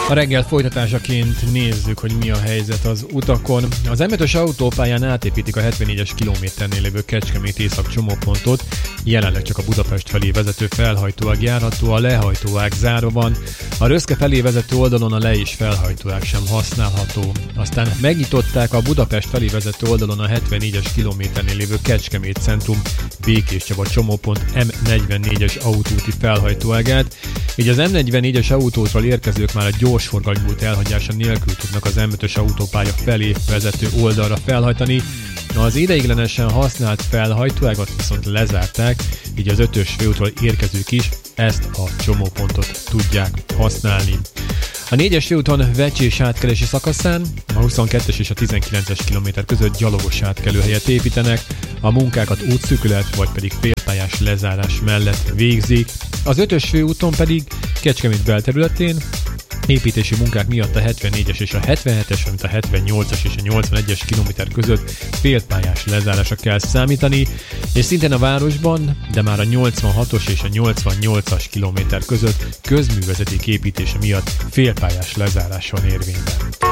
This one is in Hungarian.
A reggel folytatásaként nézzük, hogy mi a helyzet az utakon. Az M5-ös autópályán átépítik a 74-es kilométernél lévő Kecskemét észak csomópontot. Jelenleg csak a Budapest felé vezető felhajtóág járható, a lehajtóág zárva van. A Röszke felé vezető oldalon a le- és felhajtóág sem használható. Aztán megnyitották a Budapest felé vezető oldalon a 74-es kilométernél lévő Kecskemét centrum Békés Csaba csomópont M44-es autóúti felhajtóágát. Így az M44-es autótól érkezők már a gyorsforgalmú út elhagyása nélkül tudnak az M5-ös autópálya felé vezető oldalra felhajtani. Az ideiglenesen használt felhajtóágat viszont lezárták, így az 5-ös főútról érkezők is ezt a csomópontot tudják használni. A 4-es főúton Vecsés átkelési szakaszán a 22-es és a 19-es kilométer között gyalogos átkelőhelyet építenek, a munkákat útszűkület vagy pedig félpályás lezárás mellett végzik. Az 5-ös főúton pedig Kecskemét belterületén építési munkák miatt a 74-es és a 77-es, valamint a 78-as és a 81-es kilométer között félpályás lezárásra kell számítani, és szintén a városban, de már a 86-os és a 88-as kilométer között közművezeték építése miatt félpályás lezárás van érvényben.